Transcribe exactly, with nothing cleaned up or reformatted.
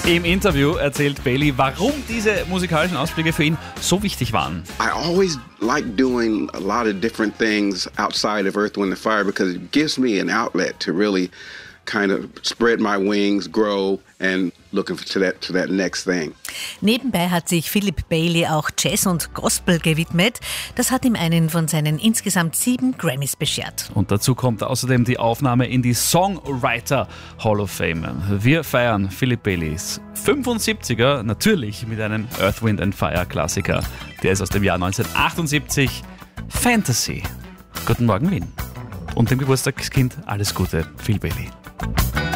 Im Interview erzählt Bailey, warum diese musikalischen Ausflüge für ihn so wichtig waren. I always like doing a lot of different things outside of Earth, Wind and Fire because it gives me an outlet to really kind of spread my wings, grow and looking to that to that next thing. Nebenbei hat sich Philip Bailey auch Jazz und Gospel gewidmet. Das hat ihm einen von seinen insgesamt sieben Grammys beschert. Und dazu kommt außerdem die Aufnahme in die Songwriter Hall of Fame. Wir feiern Philip Baileys fünfundsiebziger, natürlich mit einem Earth, Wind and Fire Klassiker. Der ist aus dem Jahr neunzehnhundertachtundsiebzig, Fantasy. Guten Morgen Wien. Und dem Geburtstagskind alles Gute, Phil Bailey.